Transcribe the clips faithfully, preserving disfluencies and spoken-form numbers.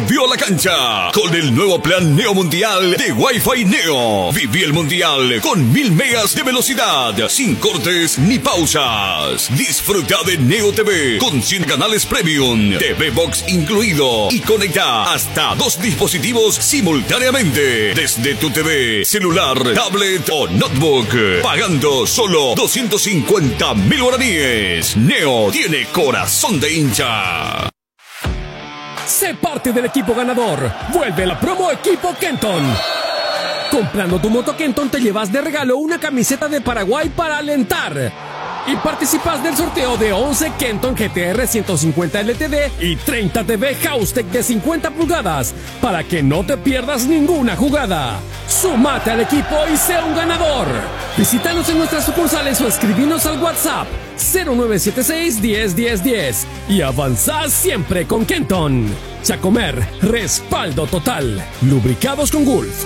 volvió a la cancha con el nuevo plan Neo Mundial de Wi-Fi Neo. Viví el Mundial con mil megas de velocidad, sin cortes ni pausas. Disfruta de Neo T V con cien canales premium, T V Box incluido, y conecta hasta dos dispositivos simultáneamente desde tu T V, celular, tablet o notebook, pagando solo doscientos cincuenta mil guaraníes. Neo tiene corazón de hincha. Sé parte del equipo ganador. Vuelve la promo Equipo Kenton. Comprando tu moto Kenton te llevas de regalo una camiseta de Paraguay para alentar. Y participas del sorteo de once Kenton G T R ciento cincuenta L T D y treinta T V Houstek de cincuenta pulgadas para que no te pierdas ninguna jugada. Súmate al equipo y sé un ganador. Visítanos en nuestras sucursales o escribinos al WhatsApp cero nueve siete seis, diez, diez, diez y avanzá siempre con Kenton. Chacomer, respaldo total. Lubricados con Gulf.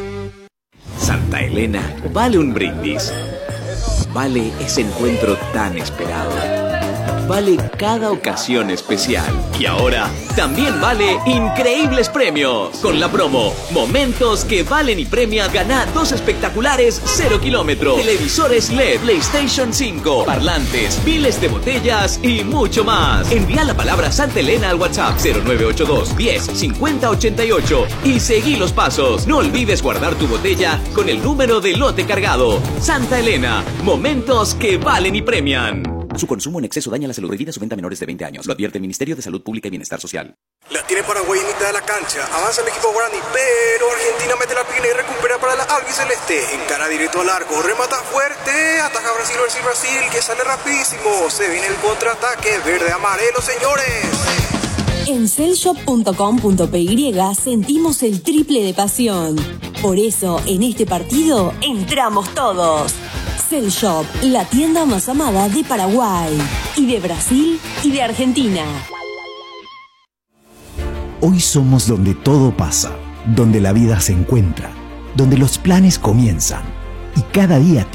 Santa Elena vale un brindis. Vale ese encuentro tan esperado. Vale cada ocasión especial. Y ahora también vale increíbles premios. Con la promo Momentos que valen y premian, gana dos espectaculares cero kilómetros, televisores L E D, PlayStation cinco, parlantes, miles de botellas y mucho más. Envía la palabra Santa Elena al WhatsApp cero nueve ocho dos, diez, cincuenta, ochenta y ocho y seguí los pasos. No olvides guardar tu botella con el número de lote cargado. Santa Elena, momentos que valen y premian. Su consumo en exceso daña la salud. Prohibida su venta a menores de veinte años. Lo advierte el Ministerio de Salud Pública y Bienestar Social. La tiene Paraguay en mitad de la cancha. Avanza el equipo guaraní, pero Argentina mete la pina y recupera para la albiceleste. Encara directo al arco, remata fuerte, ataca Brasil, Brasil, Brasil, que sale rapidísimo. Se viene el contraataque verde-amarelo, señores. En cellshop punto com punto p y sentimos el triple de pasión. Por eso, en este partido, entramos todos. Cellshop, la tienda más amada de Paraguay, y de Brasil, y de Argentina. Hoy somos donde todo pasa, donde la vida se encuentra, donde los planes comienzan, y cada día